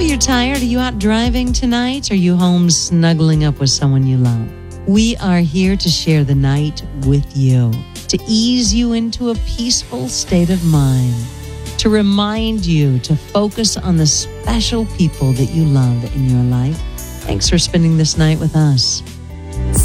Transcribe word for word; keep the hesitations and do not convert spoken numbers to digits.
you tired? Are you out driving tonight? Are you home snuggling up with someone you love? We are here to share the night with you, to ease you into a peaceful state of mind, to remind you to focus on the special people that you love in your life. Thanks for spending this night with us.